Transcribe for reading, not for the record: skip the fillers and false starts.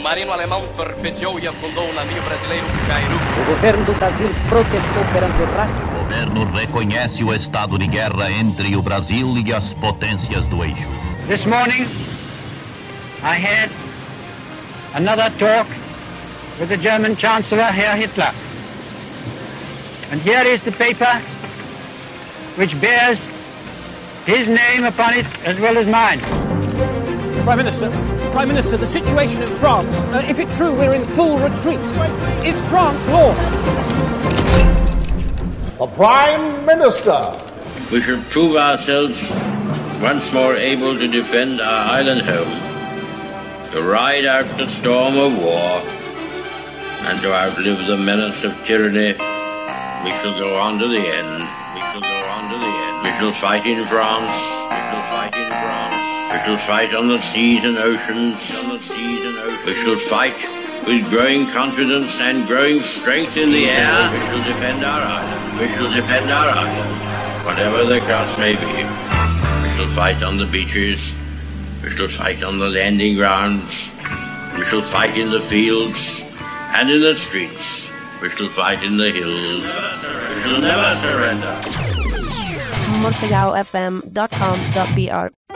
submarino alemão torpedeou e afundou o navio brasileiro Cairu. O governo do Brasil protestou perante o Rádio. O governo reconhece o estado de guerra entre o Brasil e as potências do eixo. This morning, I had another talk with the German Chancellor, Herr Hitler. And here is the paper which bears his name upon it as well as mine. Prime Minister, the situation in France, is it true we're in full retreat? Is France lost? The Prime Minister. We should prove ourselves once more able to defend our island home, to ride out the storm of war, and to outlive the menace of tyranny. We shall go on to the end. We shall go on to the end. We shall fight in France. We shall fight in France. We shall fight on the seas and oceans. On the seas and oceans. We shall fight with growing confidence and growing strength in the air. We shall defend our island. We shall defend our island, whatever the cost may be. We shall fight on the beaches. We shall fight on the landing grounds. We shall fight in the fields and in the streets. We shall fight in the hills. We shall never surrender. morsagaofm.com.br